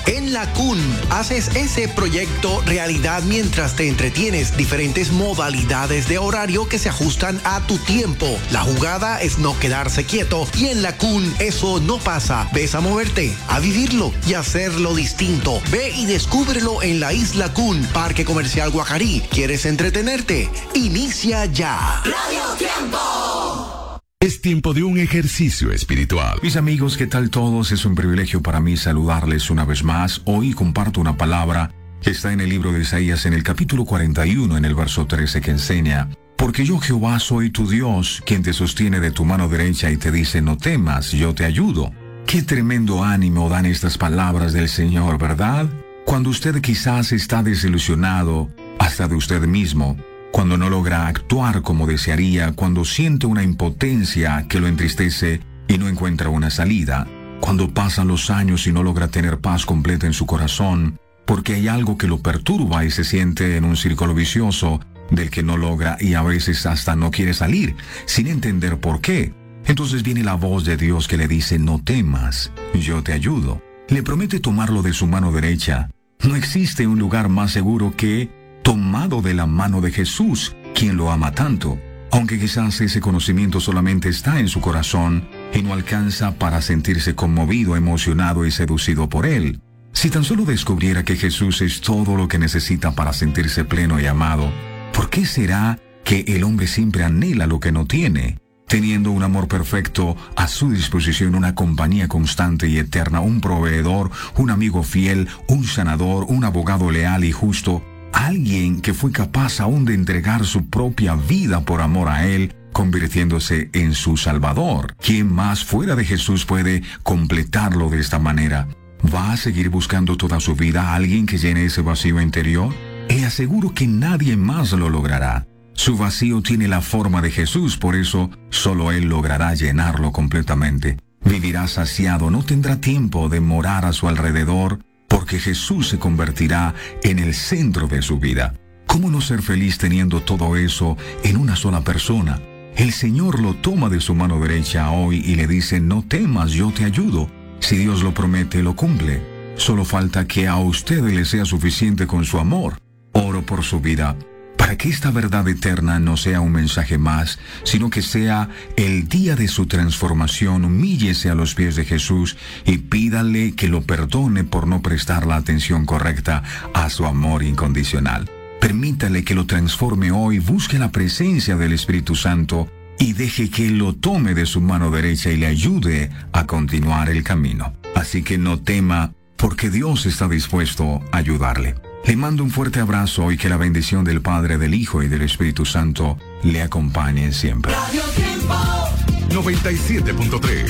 En la CUN haces ese proyecto realidad mientras te entretienes. Diferentes modalidades de horario que se ajustan a tu tiempo. La jugada es no quedarse quieto y en la CUN eso no pasa. Ves a moverte, a vivirlo y hacerlo distinto. Ve y descúbrelo en la Isla CUN, Parque Comercial Guacarí. ¿Quieres entretenerte? Inicia ya. Radio Tiempo. Es tiempo de un ejercicio espiritual. Mis amigos, ¿qué tal todos? Es un privilegio para mí saludarles una vez más. Hoy comparto una palabra que está en el libro de Isaías en el capítulo 41, en el verso 13, que enseña: porque yo Jehová soy tu Dios, quien te sostiene de tu mano derecha y te dice, no temas, yo te ayudo. Qué tremendo ánimo dan estas palabras del Señor, ¿verdad? Cuando usted quizás está desilusionado hasta de usted mismo, cuando no logra actuar como desearía, cuando siente una impotencia que lo entristece y no encuentra una salida, cuando pasan los años y no logra tener paz completa en su corazón, porque hay algo que lo perturba y se siente en un círculo vicioso del que no logra y a veces hasta no quiere salir, sin entender por qué. Entonces viene la voz de Dios que le dice, no temas, yo te ayudo. Le promete tomarlo de su mano derecha. No existe un lugar más seguro que tomado de la mano de Jesús, quien lo ama tanto, aunque quizás ese conocimiento solamente está en su corazón y no alcanza para sentirse conmovido, emocionado y seducido por él. Si tan solo descubriera que Jesús es todo lo que necesita para sentirse pleno y amado, ¿por qué será que el hombre siempre anhela lo que no tiene? Teniendo un amor perfecto a su disposición, una compañía constante y eterna, un proveedor, un amigo fiel, un sanador, un abogado leal y justo, alguien que fue capaz aún de entregar su propia vida por amor a él, convirtiéndose en su Salvador. ¿Quién más fuera de Jesús puede completarlo de esta manera? ¿Va a seguir buscando toda su vida a alguien que llene ese vacío interior? Le aseguro que nadie más lo logrará. Su vacío tiene la forma de Jesús, por eso solo Él logrará llenarlo completamente. Vivirá saciado, no tendrá tiempo de morar a su alrededor, porque Jesús se convertirá en el centro de su vida. ¿Cómo no ser feliz teniendo todo eso en una sola persona? El Señor lo toma de su mano derecha hoy y le dice, no temas, yo te ayudo. Si Dios lo promete, lo cumple. Solo falta que a usted le sea suficiente con su amor. Oro por su vida, para que esta verdad eterna no sea un mensaje más, sino que sea el día de su transformación. Humíllese a los pies de Jesús y pídale que lo perdone por no prestar la atención correcta a su amor incondicional. Permítale que lo transforme hoy, busque la presencia del Espíritu Santo y deje que Él lo tome de su mano derecha y le ayude a continuar el camino. Así que no tema, porque Dios está dispuesto a ayudarle. Le mando un fuerte abrazo y que la bendición del Padre, del Hijo y del Espíritu Santo le acompañe siempre. 97.3